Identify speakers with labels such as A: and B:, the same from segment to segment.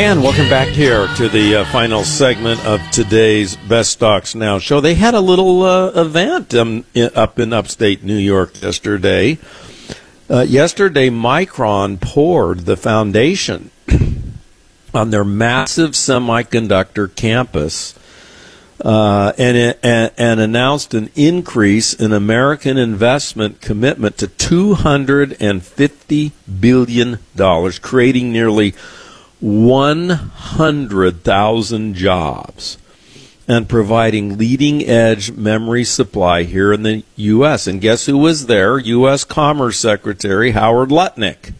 A: And welcome back here to the final segment of today's Best Stocks Now show. They had a little event up in upstate New York yesterday. Yesterday, Micron poured the foundation on their massive semiconductor campus and announced an increase in American investment commitment to $250 billion, creating nearly 100,000 jobs and providing leading-edge memory supply here in the U.S. And guess who was there? U.S. Commerce Secretary Howard Lutnick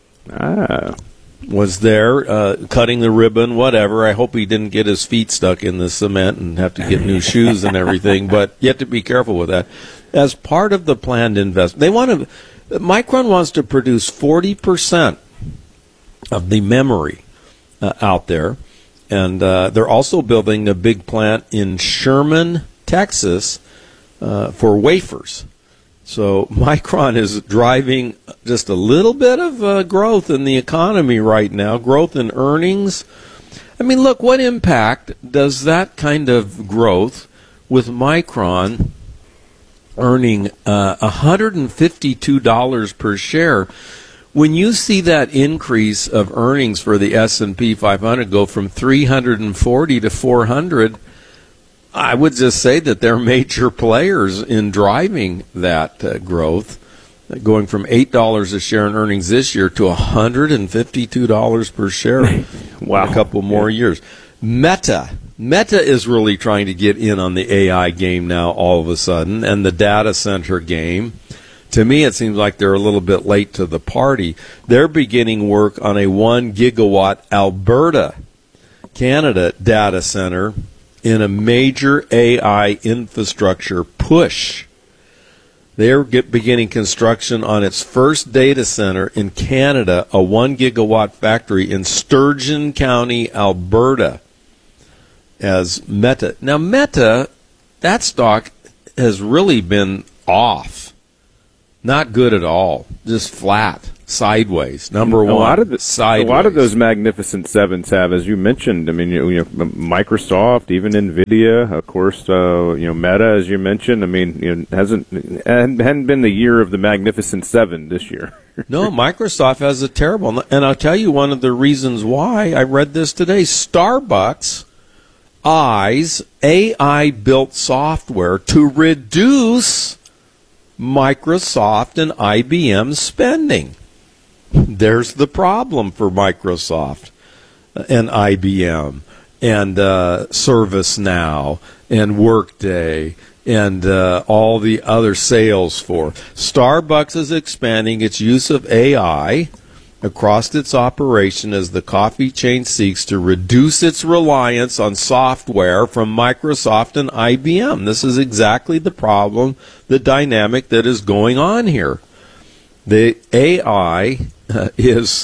A: was there cutting the ribbon, whatever. I hope he didn't get his feet stuck in the cement and have to get new shoes and everything, but you have to be careful with that. As part of the planned investment, Micron wants to produce 40% of the memory out there, and they're also building a big plant in Sherman, Texas, for wafers. So Micron is driving just a little bit of growth in the economy right now, growth in earnings. I mean, look, what impact does that kind of growth with Micron earning $152 per share? When you see that increase of earnings for the S&P 500 go from 340 to 400, I would just say that they're major players in driving that growth, going from $8 a share in earnings this year to $152 per share.
B: Wow.
A: In a couple more years. Meta is really trying to get in on the AI game now all of a sudden, and the data center game. To me, it seems like they're a little bit late to the party. They're beginning work on a 1 gigawatt Alberta, Canada data center in a major AI infrastructure push. They're beginning construction on its first data center in Canada, a 1 gigawatt factory in Sturgeon County, Alberta, as Meta. Now, Meta, that stock has really been off. Not good at all. Just flat, sideways. Number one, sideways.
B: A lot of those Magnificent Sevens have, as you mentioned. I mean, Microsoft, even Nvidia, of course. Meta, as you mentioned. I mean, hadn't been the year of the Magnificent Seven this year.
A: No, Microsoft has a terrible. And I'll tell you one of the reasons why. I read this today. Starbucks eyes AI-built software to reduce Microsoft and IBM spending. There's the problem for Microsoft and IBM and ServiceNow and Workday and all the other Salesforce. Starbucks is expanding its use of AI across its operation as the coffee chain seeks to reduce its reliance on software from Microsoft and IBM. This is exactly the problem, the dynamic that is going on here. The AI is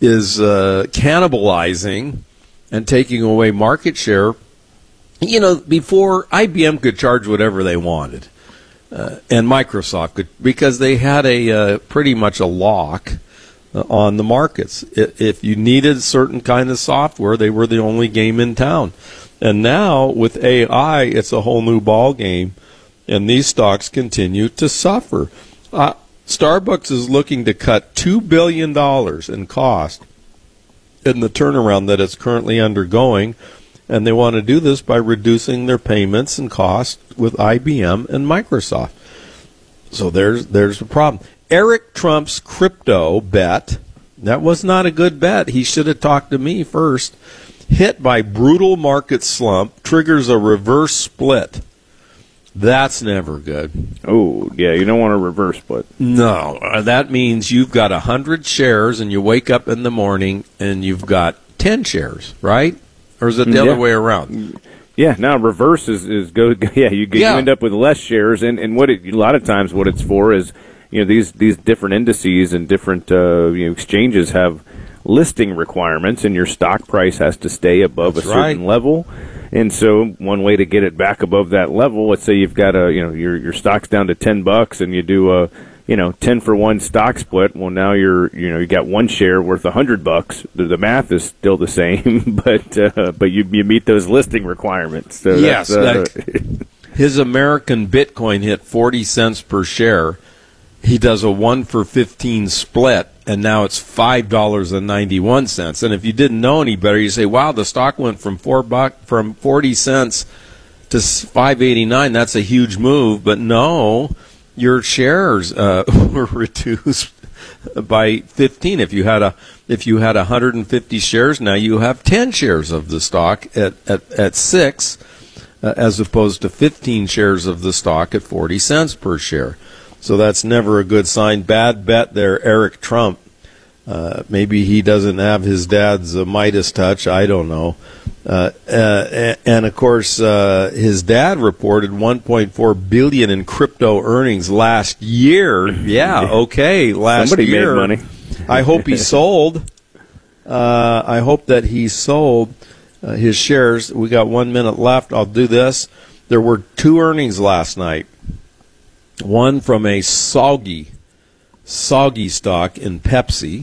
A: cannibalizing and taking away market share. You know, before IBM could charge whatever they wanted, and Microsoft could, because they had a pretty much a lock on the markets. If you needed a certain kind of software, they were the only game in town. And now with AI, it's a whole new ball game, and these stocks continue to suffer. Starbucks is looking to cut $2 billion in cost in the turnaround that it's currently undergoing, and they want to do this by reducing their payments and costs with IBM and Microsoft. So there's a problem. Eric Trump's crypto bet, that was not a good bet. He should have talked to me first. Hit by brutal market slump, triggers a reverse split. That's never good.
B: Oh, yeah, you don't want a reverse split.
A: No, that means you've got 100 shares and you wake up in the morning and you've got 10 shares, right? Or is it the other way around?
B: Yeah, now reverse is go. Yeah, you end up with less shares, and a lot of times what it's for is, these different indices and different exchanges have listing requirements, and your stock price has to stay above a certain level. And so one way to get it back above that level, let's say you've got your stock's down to $10 and you do 10-for-1 stock split. Well, now you got one share worth $100. The math is still the same, but you meet those listing requirements. So
A: yes, his American Bitcoin hit 40 cents per share. He does a 1-for-15 split, and now it's $5.91. And if you didn't know any better, you say, "Wow, the stock went from from 40 cents to $5.89. That's a huge move." But no, your shares were reduced by 15. If you had 150 shares, now you have 10 shares of the stock at 6, as opposed to 15 shares of the stock at 40 cents per share. So that's never a good sign. Bad bet there, Eric Trump. Maybe he doesn't have his dad's Midas touch. I don't know. And of course, his dad reported $1.4 billion in crypto earnings last year. Yeah, okay, last
B: Somebody
A: year.
B: made money.
A: I hope he sold. I hope that he sold his shares. We got 1 minute left. I'll do this. There were 2 earnings last night. One from a soggy stock in Pepsi,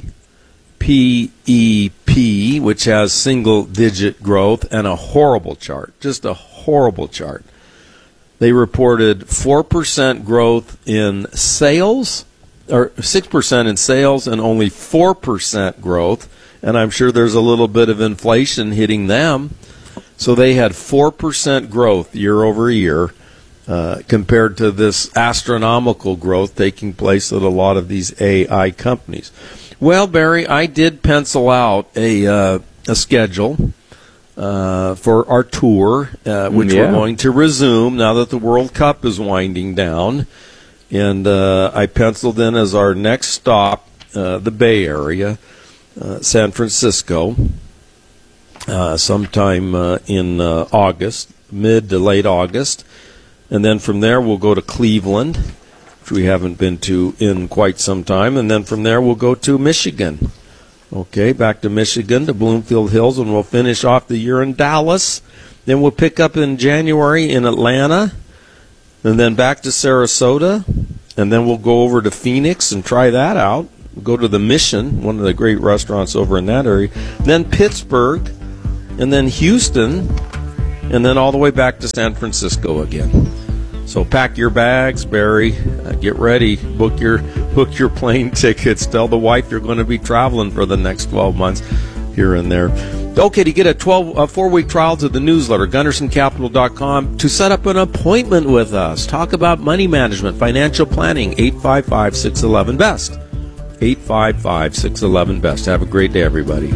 A: PEP, which has single-digit growth and a horrible chart, just a horrible chart. They reported 4% growth in sales, or 6% in sales, and only 4% growth. And I'm sure there's a little bit of inflation hitting them. So they had 4% growth year over year. Compared to this astronomical growth taking place at a lot of these AI companies. Well, Barry, I did pencil out a schedule for our tour, which we're going to resume now that the World Cup is winding down. And I penciled in as our next stop the Bay Area, San Francisco, sometime in August, mid to late August. And then from there, we'll go to Cleveland, which we haven't been to in quite some time. And then from there, we'll go to Michigan. Okay, back to Michigan, to Bloomfield Hills, and we'll finish off the year in Dallas. Then we'll pick up in January in Atlanta, and then back to Sarasota. And then we'll go over to Phoenix and try that out. We'll go to the Mission, one of the great restaurants over in that area. Then Pittsburgh, and then Houston, and then all the way back to San Francisco again. So pack your bags, Barry. Get ready. Book your plane tickets. Tell the wife you're going to be traveling for the next 12 months here and there. Okay, to get a 4-week trial to the newsletter, GundersonCapital.com, to set up an appointment with us. Talk about money management, financial planning, 855-611-BEST. 855-611-BEST. Have a great day, everybody.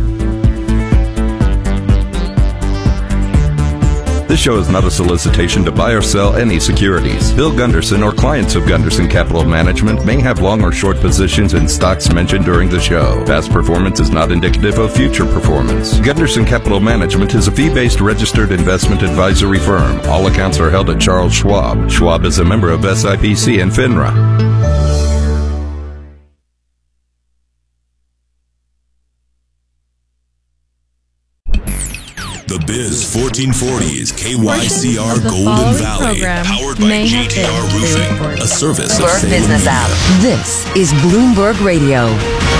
C: This show is not a solicitation to buy or sell any securities. Bill Gunderson or clients of Gunderson Capital Management may have long or short positions in stocks mentioned during the show. Past performance is not indicative of future performance. Gunderson Capital Management is a fee-based registered investment advisory firm. All accounts are held at Charles Schwab. Schwab is a member of SIPC and FINRA.
D: The Biz 1440 is KYCR Golden Valley, powered by JTR Roofing, a service of
E: Bloomberg Business App. This is Bloomberg Radio.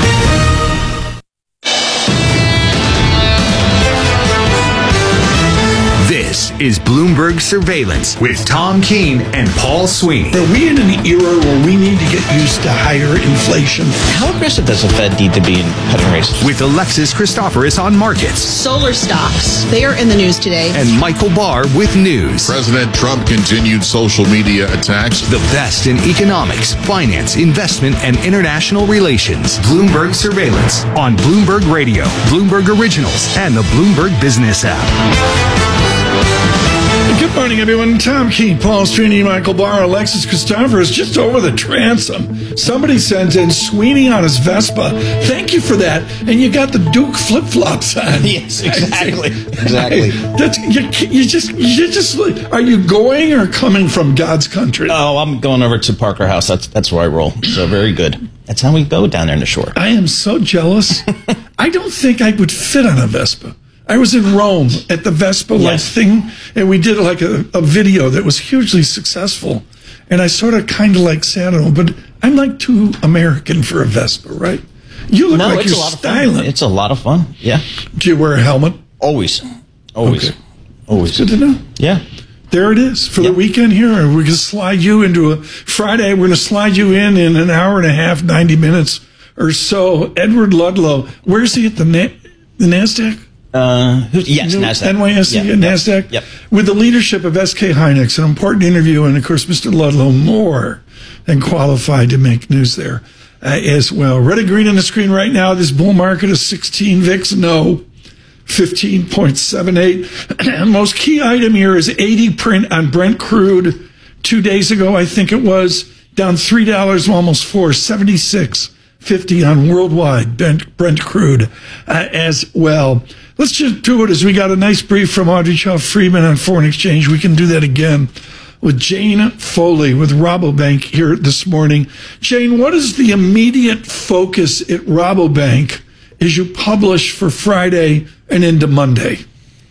F: This is Bloomberg Surveillance with Tom Keene and Paul Sweeney.
G: Are we in an era where we need to get used to higher inflation?
H: How aggressive does the Fed need to be in cutting rates?
F: With Alexis Christoforous on markets.
I: Solar stocks. They are in the news today.
F: And Michael Barr with news.
J: President Trump continued social media attacks.
F: The best in economics, finance, investment, and international relations. Bloomberg Surveillance on Bloomberg Radio, Bloomberg Originals, and the Bloomberg Business App.
G: Good morning, everyone. Tom Keene, Paul Sweeney, Michael Barr, Alexis Christoforous, just over the transom. Somebody sent in Sweeney on his Vespa. Thank you for that. And you got the Duke flip-flops on.
H: Yes, exactly. Exactly.
G: You just, are you going or coming from God's country?
H: Oh, I'm going over to Parker House. That's where I roll. So very good. That's how we go down there in the shore.
G: I am so jealous. I don't think I would fit on a Vespa. I was in Rome at the Vespa thing, and we did like a video that was hugely successful. And I sort of kind of like sat on it, but I'm like too American for a Vespa, right? You look like you're styling.
H: It's a lot of fun. Yeah.
G: Do you wear a helmet?
H: Always.
G: Okay.
H: Always.
G: Good to know.
H: Yeah.
G: There it is for the weekend here. We're going to slide you into a Friday. We're going to slide you in an hour and a half, 90 minutes or so. Edward Ludlow. Where's he at the NASDAQ?
H: Yes, NASDAQ.
G: NYSE and NASDAQ?
H: Yep.
G: With the leadership of SK Hynix, an important interview, and of course, Mr. Ludlow, more than qualified to make news there as well. Red and green on the screen right now. This bull market is 16 VIX, no. 15.78. Most key item here is 80 print on Brent crude 2 days ago, I think it was, down $3, almost $4, 76.50 on worldwide Brent crude as well. Let's just do it as we got a nice brief from Audrey Shaw Freeman on foreign exchange. We can do that again with Jane Foley with Rabobank here this morning. Jane, what is the immediate focus at Rabobank as you publish for Friday and into Monday?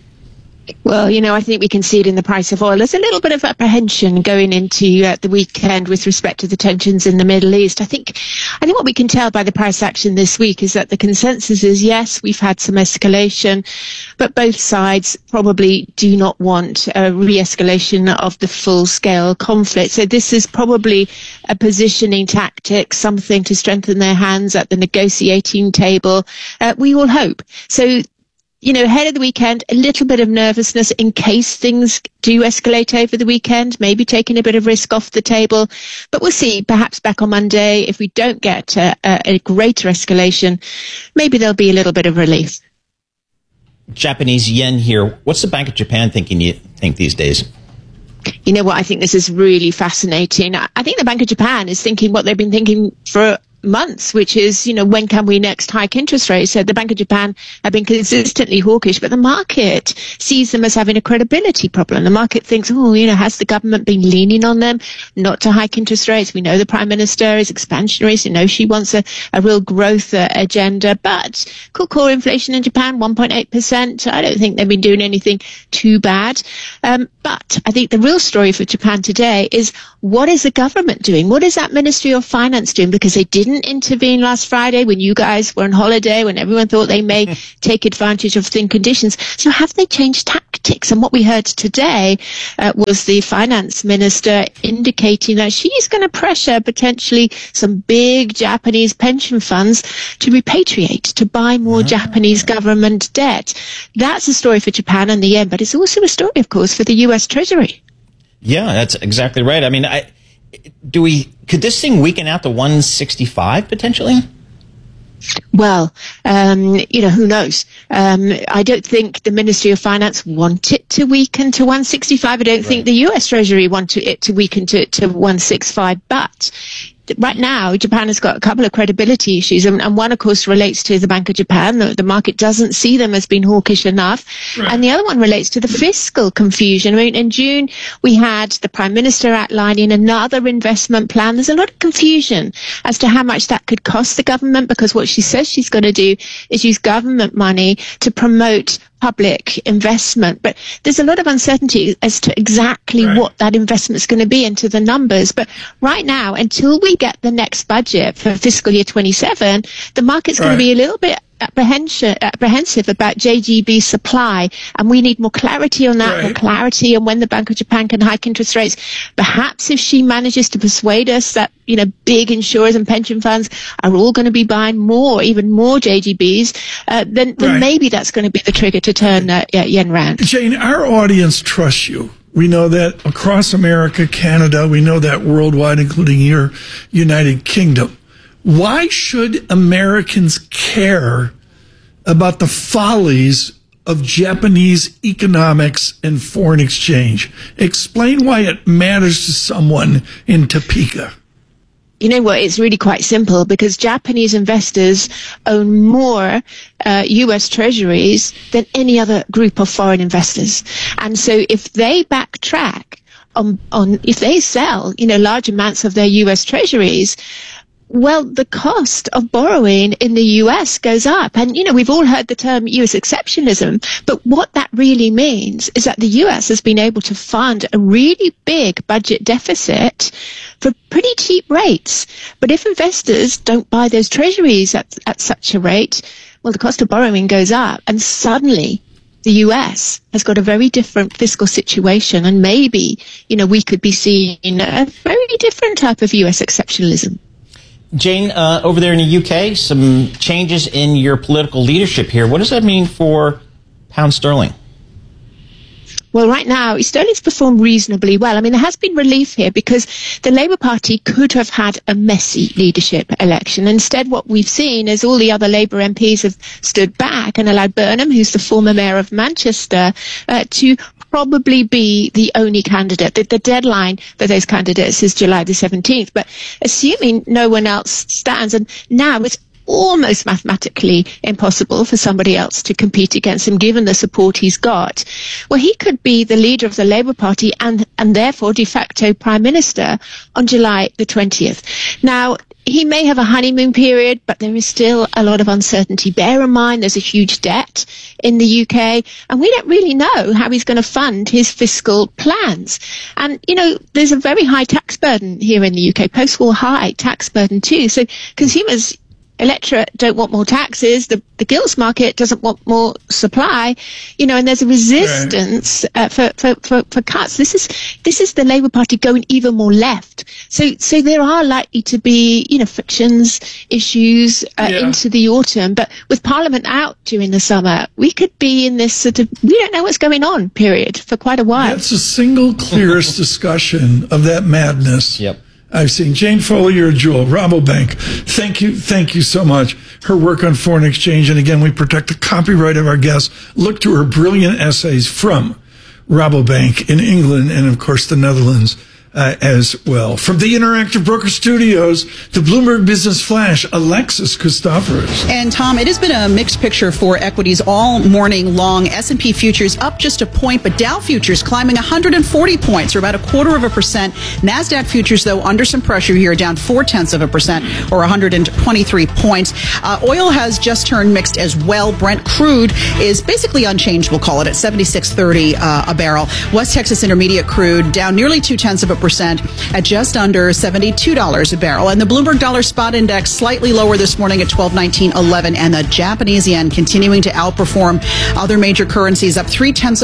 K: Well, I think we can see it in the price of oil. There's a little bit of apprehension going into the weekend with respect to the tensions in the Middle East. I think what we can tell by the price action this week is that the consensus is, yes, we've had some escalation, but both sides probably do not want a re-escalation of the full-scale conflict. So this is probably a positioning tactic, something to strengthen their hands at the negotiating table. We will hope. So, ahead of the weekend, a little bit of nervousness in case things do escalate over the weekend, maybe taking a bit of risk off the table. But we'll see, perhaps back on Monday, if we don't get a greater escalation, maybe there'll be a little bit of relief.
H: Japanese yen here. What's the Bank of Japan think these days?
K: You know what? I think this is really fascinating. I think the Bank of Japan is thinking what they've been thinking for months, which is, when can we next hike interest rates? So the Bank of Japan have been consistently hawkish, but the market sees them as having a credibility problem. The market thinks, has the government been leaning on them not to hike interest rates? We know the Prime Minister is expansionary, so she wants a real growth agenda, but core inflation in Japan, 1.8%. I don't think they've been doing anything too bad. But I think the real story for Japan today is, what is the government doing? What is that Ministry of Finance doing? Because they didn't intervene last Friday when you guys were on holiday, when everyone thought they may take advantage of thin conditions. So have they changed tactics? And what we heard today was the finance minister indicating that she's going to pressure potentially some big Japanese pension funds to repatriate, to buy more Japanese government debt. That's a story for Japan and the yen, but it's also a story, of course, for the U.S. Treasury.
H: Yeah, that's exactly right. I mean, could this thing weaken out to 165 potentially?
K: Well, who knows? I don't think the Ministry of Finance want it to weaken to 165. I don't think the U.S. Treasury want it to weaken to 165. But right now, Japan has got a couple of credibility issues, and one, of course, relates to the Bank of Japan. The market doesn't see them as being hawkish enough. Right. And the other one relates to the fiscal confusion. I mean, in June, we had the Prime Minister outlining another investment plan. There's a lot of confusion as to how much that could cost the government, because what she says she's going to do is use government money to promote public investment, but there's a lot of uncertainty as to exactly what that investment is going to be into the numbers. But right now, until we get the next budget for fiscal year 27, the market's going to be a little bit apprehensive about JGB supply, and we need more clarity on that, more clarity on when the Bank of Japan can hike interest rates. Perhaps if she manages to persuade us that, big insurers and pension funds are all going to be buying even more JGBs, then maybe that's going to be the trigger to turn yen round.
G: Jane, our audience trusts you. We know that across America, Canada, we know that worldwide, including your United Kingdom. Why should Americans care about the follies of Japanese economics and foreign exchange? Explain why it matters to someone in Topeka.
K: You know what? It's really quite simple, because Japanese investors own more U.S. treasuries than any other group of foreign investors. And so if they backtrack on if they sell, large amounts of their U.S. treasuries, well, the cost of borrowing in the US goes up. And, we've all heard the term US exceptionalism, but what that really means is that the US has been able to fund a really big budget deficit for pretty cheap rates. But if investors don't buy those treasuries at such a rate, well, the cost of borrowing goes up, and suddenly the US has got a very different fiscal situation, and maybe, we could be seeing a very different type of US exceptionalism.
H: Jane, over there in the UK, some changes in your political leadership here. What does that mean for pound sterling?
K: Well, right now, sterling's performed reasonably well. I mean, there has been relief here because the Labour Party could have had a messy leadership election. Instead, what we've seen is all the other Labour MPs have stood back and allowed Burnham, who's the former mayor of Manchester, to probably be the only candidate. The deadline for those candidates is July the 17th. But assuming no one else stands, and now it's almost mathematically impossible for somebody else to compete against him, given the support he's got. Well, he could be the leader of the Labour Party and therefore de facto Prime Minister on July the 20th. Now, he may have a honeymoon period, but there is still a lot of uncertainty. Bear in mind, there's a huge debt in the UK, and we don't really know how he's going to fund his fiscal plans. And, there's a very high tax burden here in the UK, post-war high tax burden too. So consumers, electorate don't want more taxes. The gilts market doesn't want more supply, and there's a resistance for cuts. This is the Labour Party going even more left. So there are likely to be, frictions, issues into the autumn. But with Parliament out during the summer, we could be in this sort of we don't know what's going on period for quite a while.
G: That's the single clearest discussion of that madness.
H: Yep.
G: I've seen. Jane Foley, you're a jewel. Rabobank, thank you so much. Her work on foreign exchange, and again, we protect the copyright of our guests. Look to her brilliant essays from Rabobank in England and, of course, the Netherlands as well. From the Interactive Broker Studios, the Bloomberg Business Flash, Alexis Christoforous.
I: And Tom, it has been a mixed picture for equities all morning long. S&P futures up just a point, but Dow futures climbing 140 points, or about 0.25%. NASDAQ futures, though, under some pressure here, down 0.4%, or 123 points. Oil has just turned mixed as well. Brent crude is basically unchanged, we'll call it, at $76.30 a barrel. West Texas Intermediate crude down nearly 0.2% at just under $72 a barrel. And the Bloomberg Dollar Spot Index slightly lower this morning at 1219.11, and the Japanese yen continuing to outperform other major currencies, up 0.3%,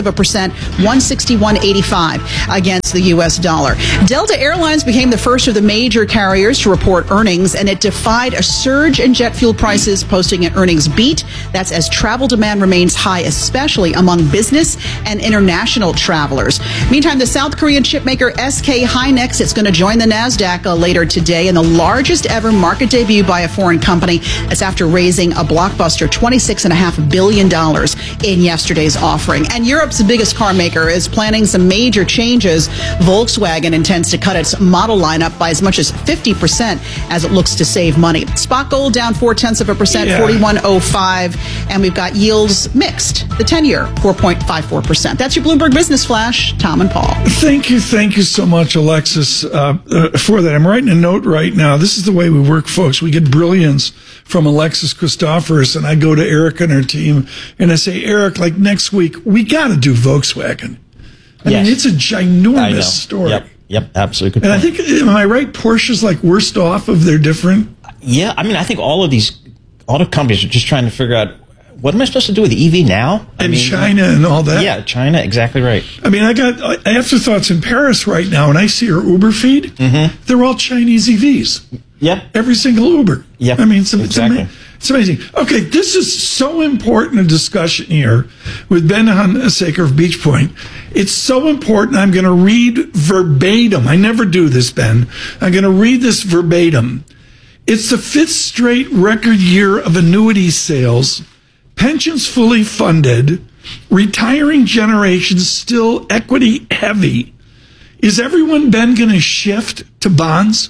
I: 161.85 against the U.S. dollar. Delta Airlines became the first of the major carriers to report earnings, and it defied a surge in jet fuel prices, posting an earnings beat. That's as travel demand remains high, especially among business and international travelers. Meantime, the South Korean chipmaker SK Hynix, it's going to join the NASDAQ later today in the largest ever market debut by a foreign company. That's after raising a blockbuster $26.5 billion in yesterday's offering. And Europe's biggest car maker is planning some major changes. Volkswagen intends to cut its model lineup by as much as 50% as it looks to save money. Spot gold down 0.4%, 41.05, and we've got yields mixed. The 10-year, 4.54%. That's your Bloomberg Business Flash. Tom and Paul.
G: Thank you so much, Alexis, for that. I'm writing a note right now. This is the way we work, folks. We get brilliance from Alexis Christoforous, and I go to Eric and her team, and I say, Eric, like next week, we got to do Volkswagen. I mean, it's a ginormous story.
H: Yep, absolutely.
G: And I think, am I right? Porsche's like worst off of their different.
H: Yeah, I mean, I think all of these auto companies are just trying to figure out, what am I supposed to do with the EV now?
G: China and all that.
H: Yeah, China, exactly right.
G: I mean, I got afterthoughts in Paris right now, and I see her Uber feed. Mm-hmm. They're all Chinese EVs.
H: Yep.
G: Every single Uber.
H: Yep.
G: I mean, it's amazing. Okay, this is so important a discussion here with Ben Hunsaker of Beach Point. It's so important. I'm going to read verbatim. I never do this, Ben. I'm going to read this verbatim. It's the 5th straight record year of annuity sales. Pensions fully funded, retiring generations still equity heavy. Is everyone, Ben, going to shift to bonds?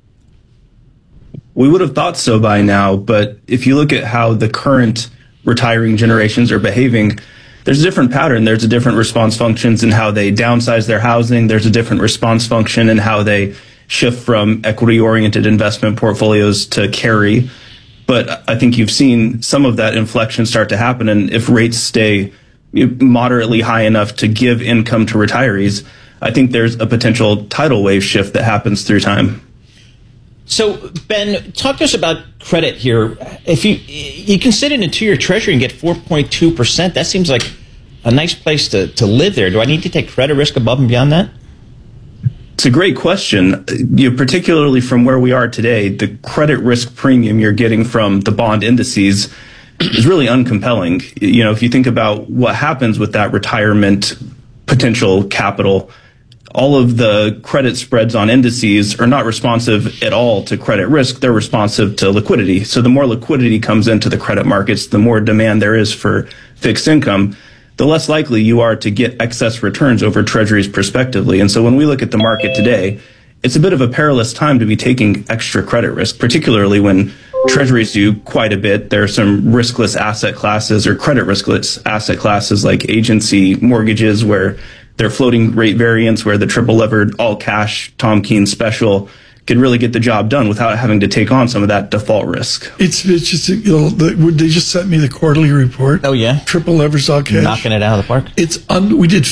L: We would have thought so by now, but if you look at how the current retiring generations are behaving, there's a different pattern. There's a different response functions in how they downsize their housing. There's a different response function in how they shift from equity-oriented investment portfolios to carry. But I think you've seen some of that inflection start to happen. And if rates stay moderately high enough to give income to retirees, I think there's a potential tidal wave shift that happens through time.
H: So, Ben, talk to us about credit here. If you can sit in a 2-year treasury and get 4.2%, that seems like a nice place to live there. Do I need to take credit risk above and beyond that?
L: It's a great question. Particularly from where we are today, the credit risk premium you're getting from the bond indices is really uncompelling. If you think about what happens with that retirement potential capital, all of the credit spreads on indices are not responsive at all to credit risk. They're responsive to liquidity. So the more liquidity comes into the credit markets, the more demand there is for fixed income, the less likely you are to get excess returns over treasuries prospectively. And so when we look at the market today, it's a bit of a perilous time to be taking extra credit risk, particularly when treasuries do quite a bit. There are some riskless asset classes or credit riskless asset classes like agency mortgages where they're floating rate variants, where the triple levered all cash Tom Keene special could really get the job done without having to take on some of that default risk.
G: It's just, they just sent me the quarterly report.
H: Oh, yeah?
G: Triple levers all cash.
H: Knocking it out of the park.
G: We did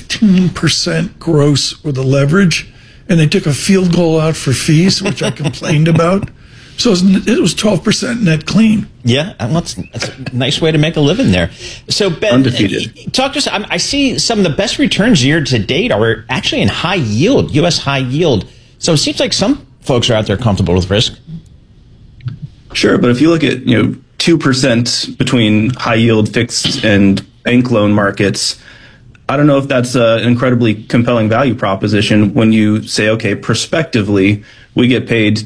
G: 15% gross with the leverage, and they took a field goal out for fees, which I complained about. So it was 12% net clean.
H: Yeah, that's a nice way to make a living there. So, Ben,
L: undefeated.
H: Talk to us. I see some of the best returns year to date are actually in high yield, U.S. high yield. So it seems like some folks are out there comfortable with risk.
L: Sure, but if you look at 2% between high yield fixed and bank loan markets, I don't know if that's an incredibly compelling value proposition when you say, okay, prospectively, we get paid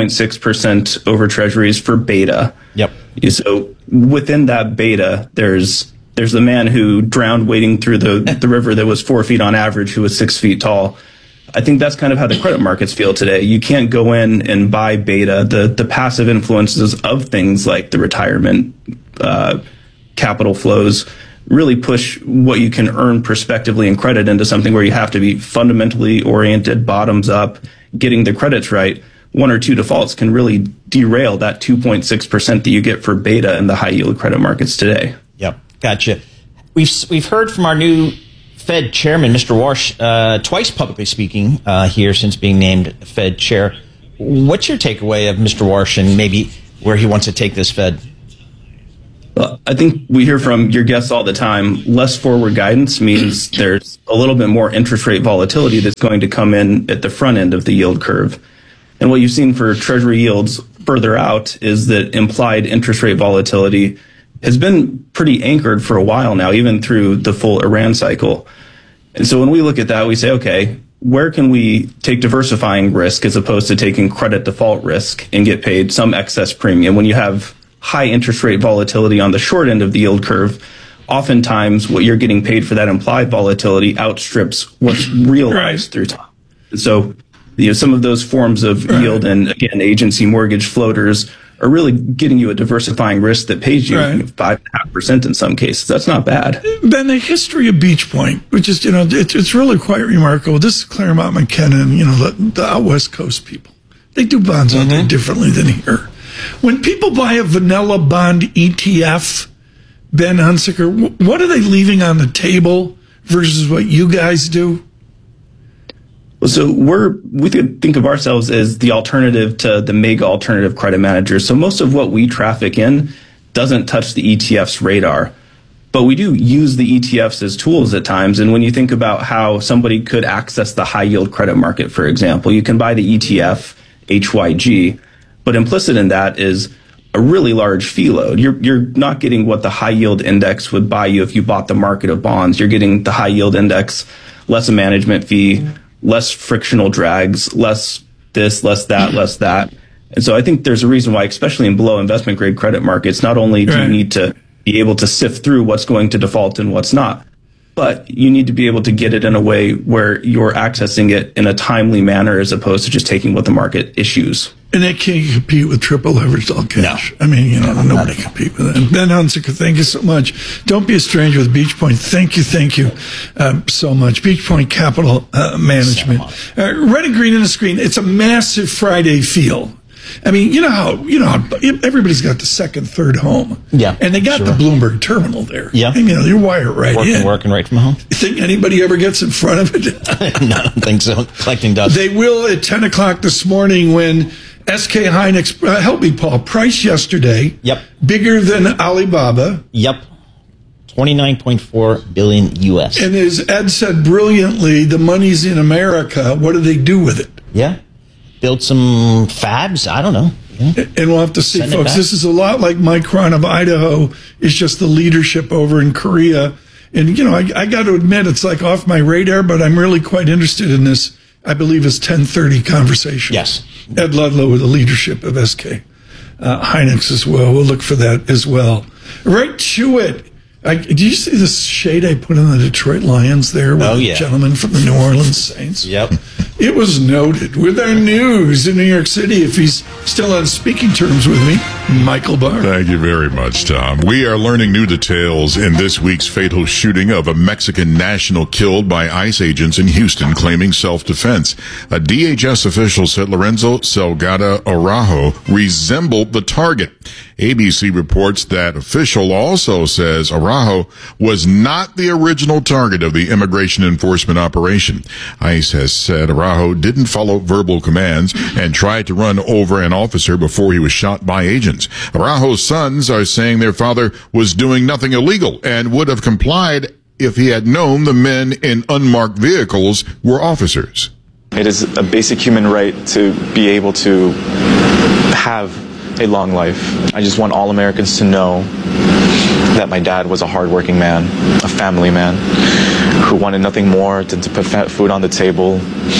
L: 2.6% over treasuries for beta.
H: Yep.
L: So within that beta, there's the man who drowned wading through the river that was 4 feet on average, who was 6 feet tall. I think that's kind of how the credit markets feel today. You can't go in and buy beta. The passive influences of things like the retirement capital flows really push what you can earn prospectively in credit into something where you have to be fundamentally oriented, bottoms up, getting the credits right. 1 or 2 defaults can really derail that 2.6% that you get for beta in the high yield credit markets today.
H: Yep, gotcha. We've heard from our new Fed chairman, Mr. Warsh, twice publicly speaking here since being named Fed chair. What's your takeaway of Mr. Warsh and maybe where he wants to take this Fed?
L: Well, I think we hear from your guests all the time, less forward guidance means there's a little bit more interest rate volatility that's going to come in at the front end of the yield curve. And what you've seen for treasury yields further out is that implied interest rate volatility has been pretty anchored for a while now, even through the full Iran cycle. And so when we look at that, we say, okay, where can we take diversifying risk as opposed to taking credit default risk and get paid some excess premium? When you have high interest rate volatility on the short end of the yield curve, oftentimes what you're getting paid for that implied volatility outstrips what's realized through time. So some of those forms of yield and, again, agency mortgage floaters are really getting you a diversifying risk that pays you 5.5% in some cases. That's not bad.
G: Ben, the history of Beach Point, which is, it's really quite remarkable. This is Claremont McKenna, the out West Coast people. They do bonds out there differently than here. When people buy a vanilla bond ETF, Ben Hunsaker, what are they leaving on the table versus what you guys do?
L: Well, so we think of ourselves as the alternative to the mega alternative credit managers. So most of what we traffic in doesn't touch the ETF's radar. But we do use the ETFs as tools at times. And when you think about how somebody could access the high yield credit market, for example, you can buy the ETF HYG, but implicit in that is a really large fee load. You're not getting what the high yield index would buy you if you bought the market of bonds. You're getting the high yield index, less a management fee, less frictional drags, less this, less that, less that. And so I think there's a reason why, especially in below investment grade credit markets, not only do you need to be able to sift through what's going to default and what's not, but you need to be able to get it in a way where you're accessing it in a timely manner as opposed to just taking what the market issues.
G: And it can't compete with triple leveraged all cash. No. I mean, nobody can compete with that. Ben Hunziker, thank you so much. Don't be a stranger with Beach Point. Thank you so much. Beach Point Capital Management. Red and green in the screen. It's a massive Friday feel. I mean, you know how everybody's got the second, third home.
H: Yeah.
G: And they got the Bloomberg terminal there.
H: Yeah.
G: And, you wire right in.
H: Working right from home.
G: You think anybody ever gets in front of it?
H: No, I don't think so. Collecting dust.
G: They will at 10 o'clock this morning when SK Hynix, help me, Paul, price yesterday.
H: Yep.
G: Bigger than Alibaba.
H: Yep. 29.4 billion US.
G: And as Ed said brilliantly, the money's in America. What do they do with it?
H: Yeah. Build some fabs. I don't know. Yeah.
G: And we'll have to see, folks. This is a lot like Micron of Idaho. It's just the leadership over in Korea. And, I got to admit, it's like off my radar, but I'm really quite interested in this. I believe it's 10:30 conversation.
H: Yes.
G: Ed Ludlow with the leadership of SK Hynix as well. We'll look for that as well. Right to it. Did you see this shade I put on the Detroit Lions there with the gentleman from the New Orleans Saints?
H: Yep.
G: It was noted with our news in New York City, if he's still on speaking terms with me, Michael Barr.
J: Thank you very much, Tom. We are learning new details in this week's fatal shooting of a Mexican national killed by ICE agents in Houston claiming self-defense. A DHS official said Lorenzo Salgado Araujo resembled the target. ABC reports that official also says Araujo was not the original target of the immigration enforcement operation. ICE has said Araujo didn't follow verbal commands and tried to run over an officer before he was shot by agents. Araujo's sons are saying their father was doing nothing illegal and would have complied if he had known the men in unmarked vehicles were officers.
M: It is a basic human right to be able to have a long life. I just want all Americans to know that my dad was a hardworking man, a family man, who wanted nothing more than to put food on the table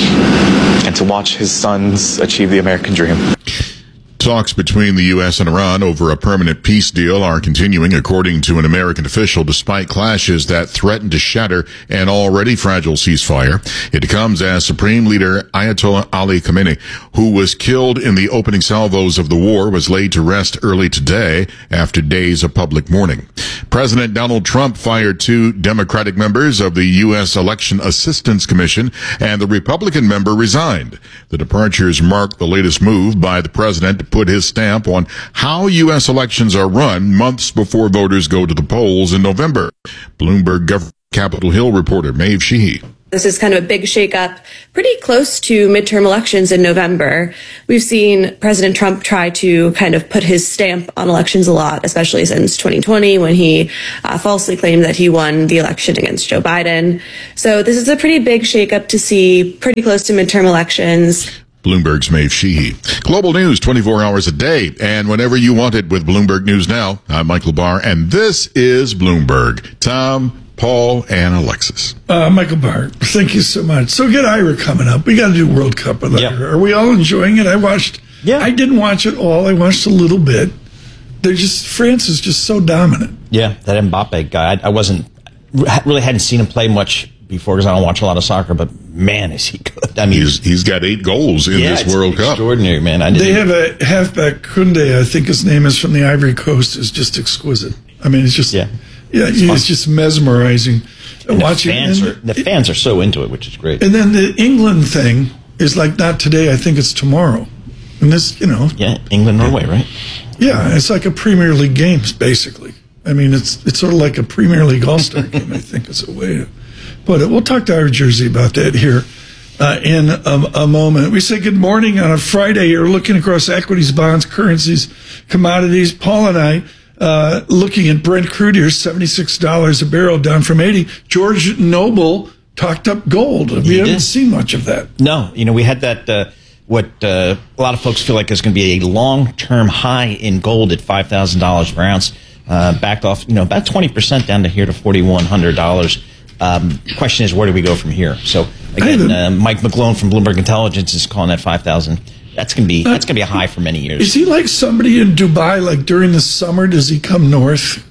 M: and to watch his sons achieve the American dream.
J: Talks between the U.S. and Iran over a permanent peace deal are continuing, according to an American official, despite clashes that threaten to shatter an already fragile ceasefire. It comes as Supreme Leader Ayatollah Ali Khamenei, who was killed in the opening salvos of the war, was laid to rest early today after days of public mourning. President Donald Trump fired 2 Democratic members of the U.S. Election Assistance Commission, and the Republican member resigned. The departures mark the latest move by the president to put his stamp on how U.S. elections are run months before voters go to the polls in November. Bloomberg Capitol Hill reporter Maeve Sheehy.
N: This is kind of a big shakeup, pretty close to midterm elections in November. We've seen President Trump try to kind of put his stamp on elections a lot, especially since 2020 when he falsely claimed that he won the election against Joe Biden. So this is a pretty big shakeup to see pretty close to midterm elections.
J: Bloomberg's Maeve Sheehy. Global news 24 hours a day and whenever you want it with Bloomberg News Now. I'm Michael Barr, and this is Bloomberg. Tom, Paul, and Alexis.
G: Michael Barr, thank you so much. So get Ira coming up. We got to do World Cup with Ira. Are we all enjoying it? I didn't watch it all. I watched a little bit. France is just so dominant.
H: Yeah, that Mbappe guy. I really hadn't seen him play much before because I don't watch a lot of soccer, but man, is he good. I mean,
J: he's got 8 goals in this World Cup.
H: Extraordinary, man.
G: They have a halfback, Koundé, I think his name is, from the Ivory Coast, is just exquisite. I mean, it's just it's just mesmerizing. Watching
H: the fans are so into it, which is great.
G: And then the England thing is like not today. I think it's tomorrow. And this,
H: England, Norway, right?
G: Yeah, it's like a Premier League games, basically. I mean, it's sort of like a Premier League All-Star game, I think is a way to put it. We'll talk to our Jersey about that here in a moment. We say good morning on a Friday here, looking across equities, bonds, currencies, commodities. Paul and I looking at Brent crude here, $76 a barrel, down from 80. George Noble talked up gold. We haven't seen much of that.
H: No, we had that what a lot of folks feel like is going to be a long-term high in gold at $5,000 per ounce. Backed off, about 20% down to here to $4,100. Question is, where do we go from here? So again, Mike McGlone from Bloomberg Intelligence is calling that 5,000. That's gonna be a high for many years.
G: Is he like somebody in Dubai? Like during the summer, does he come north?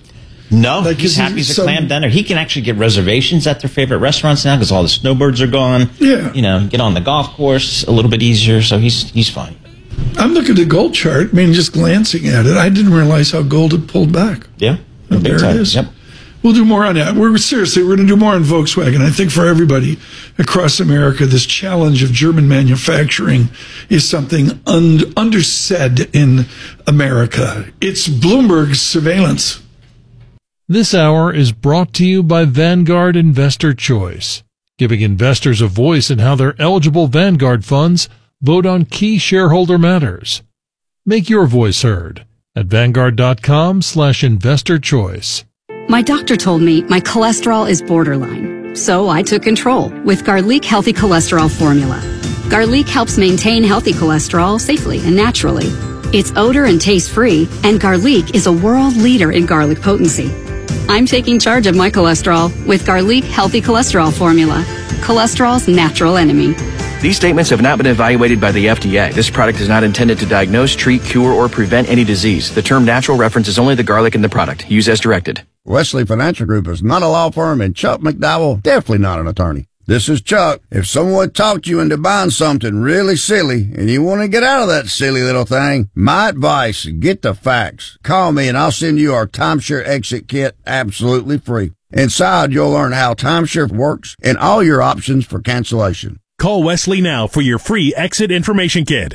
H: No, he's happy as a clam down there. He can actually get reservations at their favorite restaurants now because all the snowbirds are gone.
G: Yeah.
H: Get on the golf course a little bit easier, so he's fine.
G: I'm looking at the gold chart. I mean, just glancing at it, I didn't realize how gold had pulled back.
H: Yeah.
G: And there it is.
H: Yep.
G: We'll do more on that. We're going to do more on Volkswagen. I think for everybody across America, this challenge of German manufacturing is something undersaid in America. It's Bloomberg Surveillance.
O: This hour is brought to you by Vanguard Investor Choice, giving investors a voice in how their eligible Vanguard funds vote on key shareholder matters. Make your voice heard at Vanguard.com/investor choice.
P: My doctor told me my cholesterol is borderline, so I took control with Garlic Healthy Cholesterol Formula. Garlic helps maintain healthy cholesterol safely and naturally. It's odor and taste-free, and Garlic is a world leader in garlic potency. I'm taking charge of my cholesterol with Garlic Healthy Cholesterol Formula, cholesterol's natural enemy.
Q: These statements have not been evaluated by the FDA. This product is not intended to diagnose, treat, cure, or prevent any disease. The term natural references only the garlic in the product. Use as directed.
R: Wesley Financial Group is not a law firm, and Chuck McDowell definitely not an attorney. This is Chuck. If someone talked you into buying something really silly and you want to get out of that silly little thing, my advice, get the facts. Call me and I'll send you our timeshare exit kit absolutely free. Inside, you'll learn how timeshare works and all your options for cancellation.
S: Call Wesley now for your free exit information kit.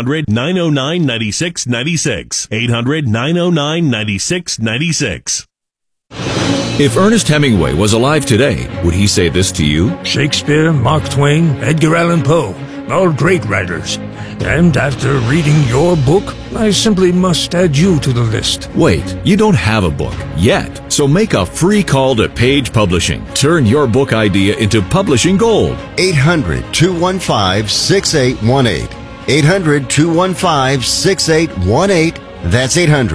S: 800-909-9696. 800-909-9696.
T: If Ernest Hemingway was alive today, would he say this to you?
U: Shakespeare, Mark Twain, Edgar Allan Poe, all great writers. And after reading your book, I simply must add you to the list.
T: Wait, you don't have a book yet, so make a free call to Page Publishing. Turn your book idea into publishing gold.
R: 800-215-6818. 800-215-6818. That's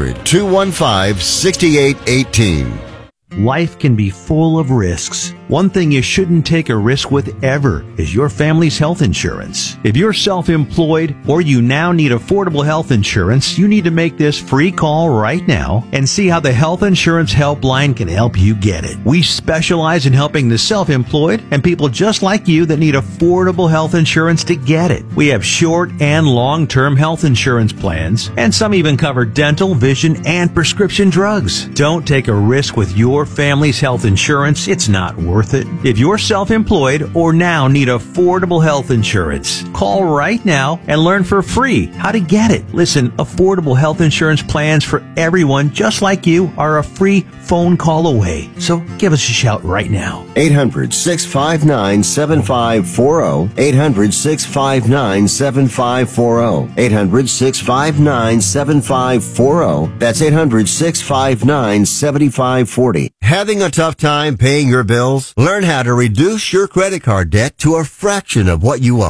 R: 800-215-6818.
V: Life can be full of risks. One thing you shouldn't take a risk with ever is your family's health insurance. If you're self-employed or you now need affordable health insurance, you need to make this free call right now and see how the Health Insurance Helpline can help you get it. We specialize in helping the self-employed and people just like you that need affordable health insurance to get it. We have short and long-term health insurance plans, and some even cover dental, vision, and prescription drugs. Don't take a risk with your family's health insurance. It's not worth it. If you're self-employed or now need affordable health insurance, call right now and learn for free how to get it. Listen, affordable health insurance plans for everyone just like you are a free phone call away. So give us a shout right now.
R: 800-659-7540. 800-659-7540. 800-659-7540. That's 800-659-7540. Having a tough time paying your bills? Learn how to reduce your credit card debt to a fraction of what you owe.